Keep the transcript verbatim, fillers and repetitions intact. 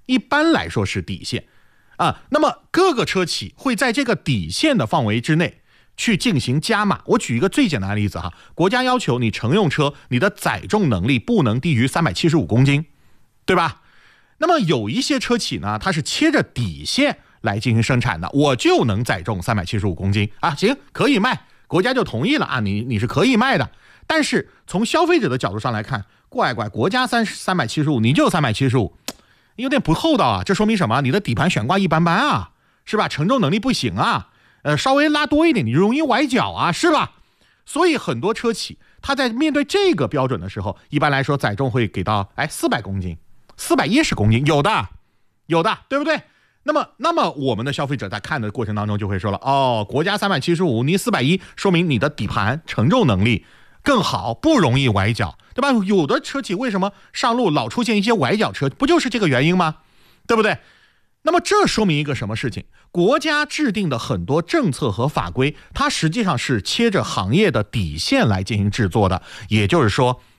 一般来说是底线啊。那么各个车企会在这个底线的范围之内去进行加码。我举一个最简单的例子哈，国家要求你乘用车你的载重能力不能低于三百七十五公斤，对吧？那么有一些车企呢，它是切着底线来进行生产的，我就能载重三百七十五公斤啊，行，可以卖，国家就同意了啊，你你是可以卖的。但是从消费者的角度上来看，乖乖，国家三三百七十五，你就三百七十五，有点不厚道啊。这说明什么？你的底盘悬挂一般般啊，是吧？承重能力不行啊，呃，稍微拉多一点，你容易崴脚啊，是吧？所以很多车企它在面对这个标准的时候，一般来说载重会给到哎四百公斤。四百一十公斤，有的有的，对不对？那么那么我们的消费者在看的过程当中就会说了，哦，国家三百七十五，你四百一，说明你的底盘承重能力更好，不容易崴脚，对吧？有的车企为什么上路老出现一些崴脚车，不就是这个原因吗？对不对？那么这说明一个什么事情？国家制定的很多政策和法规，它实际上是切着行业的底线来进行制作的。也就是说，